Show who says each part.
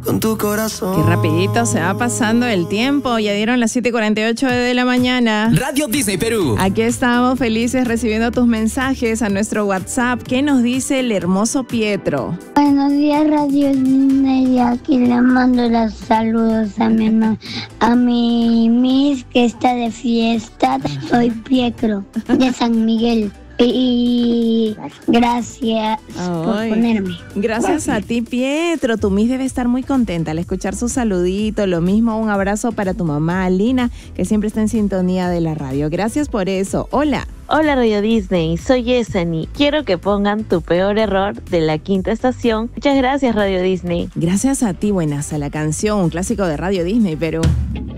Speaker 1: con tu corazón.
Speaker 2: Qué rapidito se va pasando el tiempo. Ya dieron las 7:48 de la mañana.
Speaker 3: Radio Disney Perú.
Speaker 2: Aquí estamos felices recibiendo tus mensajes a nuestro WhatsApp. ¿Qué nos dice el hermoso Pietro?
Speaker 4: Buenos días, Radio Disney. Aquí le mando los saludos a mi mamá, a mi Miss que está de fiesta. Soy Pietro de San Miguel. Y gracias por ponerme.
Speaker 2: Gracias a ti, Pietro. Tu Miss debe estar muy contenta al escuchar su saludito. Lo mismo, un abrazo para tu mamá, Lina, que siempre está en sintonía de la radio. Gracias por eso. Hola.
Speaker 5: Hola Radio Disney, soy Yesani. Quiero que pongan Tu Peor Error de La Quinta Estación. Muchas gracias Radio Disney.
Speaker 2: Gracias a ti, buenas a la canción, un clásico de Radio Disney Perú.